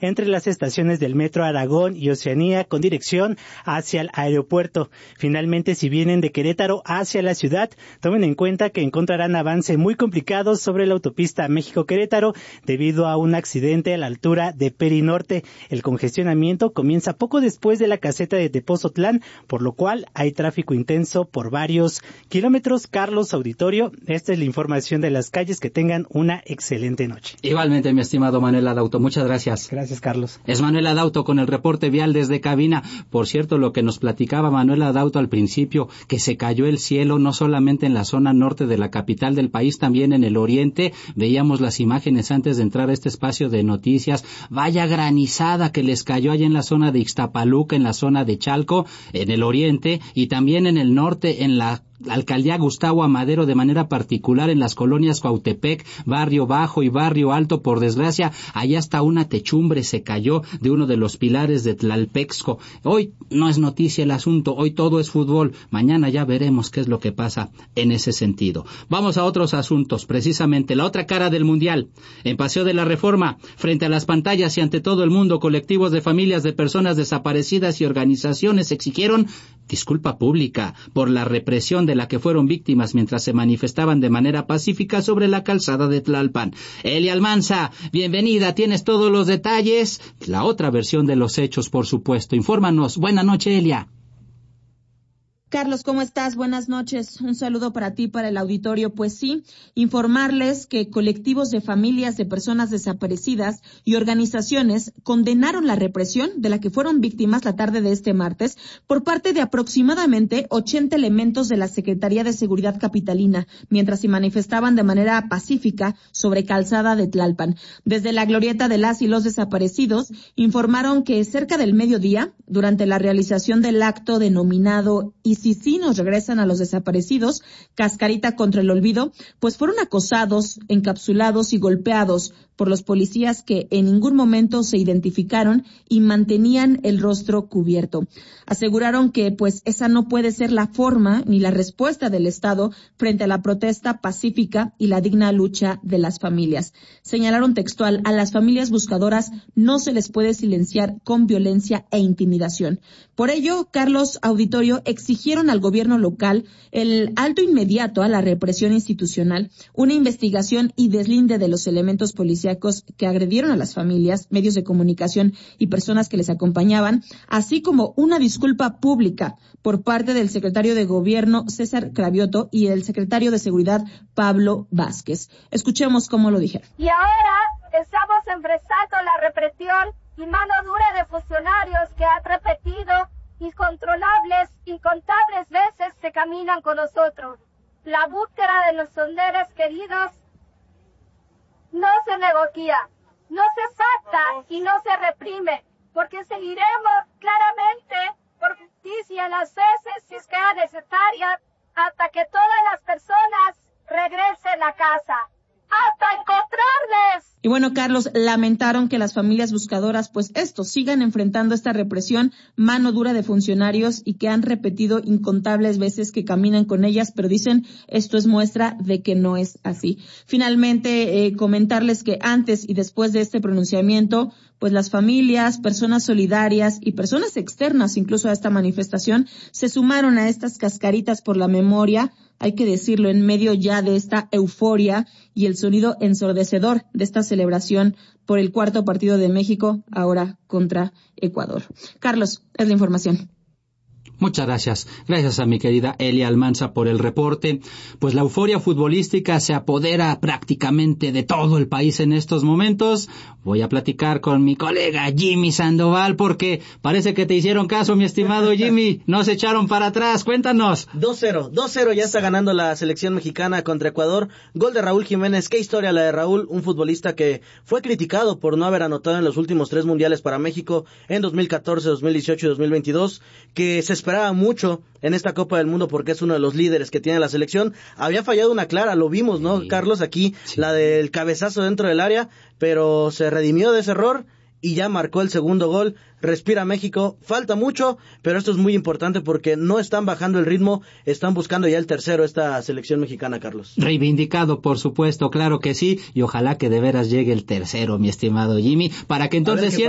entre las estaciones del Metro Aragón y Oceanía con dirección hacia el aeropuerto. Finalmente, si vienen de Querétaro hacia la ciudad, tomen en cuenta que encontrarán avance muy complicado sobre la autopista México-Querétaro debido a un accidente a la altura de Perinorte. El congestionamiento comienza poco después de la caseta de Tepozotlán, por lo cual hay tráfico intenso por varios kilómetros. Carlos, auditorio, esta es la información de las calles. Que tengan una excelente noche. Igualmente, mi estimado Manuel Adauto, muchas gracias. Gracias, Carlos. Es Manuel Adauto con el reporte vial desde cabina. Por cierto, lo que nos platicaba Manuel Adauto al principio, que se cayó el cielo no solamente en la zona norte de la capital del país, también en el oriente. Veíamos las imágenes antes de entrar a este espacio de noticias. Vaya granizada que les cayó allá en la zona de Ixtapaluca, en la zona de Chalco, en el oriente, y también en el norte, en la alcaldía Gustavo Amadero, de manera particular en las colonias Cuautepec, Barrio Bajo y Barrio Alto. Por desgracia, allá hasta una techumbre se cayó de uno de los pilares de Tlalpexco. Hoy no es noticia el asunto, hoy todo es fútbol. Mañana ya veremos qué es lo que pasa en ese sentido. Vamos a otros asuntos, precisamente la otra cara del Mundial. En Paseo de la Reforma, frente a las pantallas y ante todo el mundo, colectivos de familias de personas desaparecidas y organizaciones exigieron disculpa pública por la represión de la que fueron víctimas mientras se manifestaban de manera pacífica sobre la calzada de Tlalpan. Elia Almanza, bienvenida, tienes todos los detalles, la otra versión de los hechos, por supuesto. Infórmanos. Buenas noches, Elia. Carlos, ¿cómo estás? Buenas noches. Un saludo para ti, para el auditorio. Pues sí, informarles que colectivos de familias de personas desaparecidas y organizaciones condenaron la represión de la que fueron víctimas la tarde de este martes por parte de aproximadamente 80 elementos de la Secretaría de Seguridad Capitalina, mientras se manifestaban de manera pacífica sobre calzada de Tlalpan. Desde la glorieta de las y los desaparecidos, informaron que cerca del mediodía, durante la realización del acto denominado "Y si sí nos regresan a los desaparecidos", Cascarita contra el olvido, pues fueron acosados, encapsulados y golpeados por los policías que en ningún momento se identificaron y mantenían el rostro cubierto. Aseguraron que pues esa no puede ser la forma ni la respuesta del Estado frente a la protesta pacífica y la digna lucha de las familias. Señalaron textual: a las familias buscadoras no se les puede silenciar con violencia e intimidación. Por ello, Carlos, auditorio, exigieron al gobierno local el alto inmediato a la represión institucional, una investigación y deslinde de los elementos policíacos que agredieron a las familias, medios de comunicación y personas que les acompañaban, así como una disculpa pública por parte del secretario de Gobierno César Cravioto y el secretario de Seguridad Pablo Vázquez. Escuchemos cómo lo dijeron. Y ahora estamos enfrentando la represión y mano dura de funcionarios que han repetido incontables veces se caminan con nosotros. La búsqueda de nuestros seres queridos no se negocia, no se salta y no se reprime, porque seguiremos claramente por justicia las veces si sea necesaria hasta que todas las personas regresen a casa, hasta encontrarles. Y bueno, Carlos, lamentaron que las familias buscadoras, pues sigan enfrentando esta represión, mano dura de funcionarios y que han repetido incontables veces que caminan con ellas, pero dicen esto es muestra de que no es así. Finalmente, comentarles que antes y después de este pronunciamiento, pues las familias, personas solidarias y personas externas incluso a esta manifestación se sumaron a estas cascaritas por la memoria, hay que decirlo, en medio ya de esta euforia y el sonido ensordecedor de esta celebración por el cuarto partido de México, ahora contra Ecuador. Carlos, es la información. Muchas gracias. Gracias a mi querida Elia Almanza por el reporte. Pues la euforia futbolística se apodera prácticamente de todo el país en estos momentos. Voy a platicar con mi colega Jimmy Sandoval porque parece que te hicieron caso, mi estimado Jimmy. No se echaron para atrás. Cuéntanos. 2-0 ya está ganando la selección mexicana contra Ecuador. Gol de Raúl Jiménez. Qué historia la de Raúl, un futbolista que fue criticado por no haber anotado en los últimos 3 mundiales para México en 2014, 2018 y 2022, que se esperaba mucho en esta Copa del Mundo porque es uno de los líderes que tiene la selección. Había fallado una clara, lo vimos, ¿no, sí, Carlos? Aquí, sí, la del cabezazo dentro del área, pero se redimió de ese error y ya marcó el segundo gol. Respira México, falta mucho, pero esto es muy importante porque no están bajando el ritmo, están buscando ya el tercero esta selección mexicana, Carlos. Reivindicado, por supuesto, claro que sí, y ojalá que de veras llegue el tercero, mi estimado Jimmy, para que entonces